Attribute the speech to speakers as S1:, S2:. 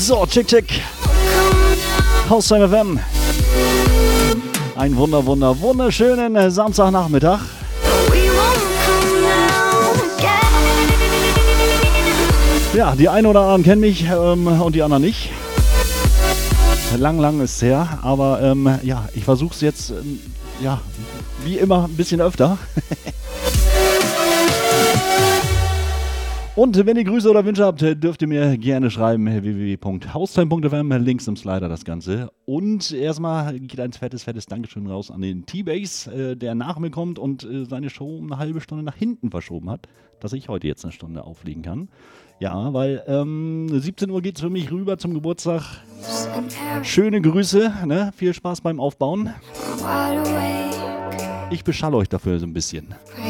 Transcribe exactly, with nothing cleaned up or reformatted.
S1: So, check, check. Haustime F M. Ein wunder, wunder, wunderschönen Samstagnachmittag. Ja, die einen oder anderen kennen mich ähm, und die anderen nicht. Lang, lang ist es her, aber ähm, ja, ich versuche es jetzt, ähm, ja, wie immer ein bisschen öfter. Und wenn ihr Grüße oder Wünsche habt, dürft ihr mir gerne schreiben, w w w punkt haustime punkt f m, Links im Slider das Ganze. Und erstmal geht ein fettes, fettes Dankeschön raus an den T-Base, äh, der nach mir kommt und äh, seine Show um eine halbe Stunde nach hinten verschoben hat, dass ich heute jetzt eine Stunde auflegen kann. Ja, weil ähm, siebzehn Uhr geht es für mich rüber zum Geburtstag. Schöne Grüße, ne? Viel Spaß beim Aufbauen. Ich beschalle euch dafür so ein bisschen.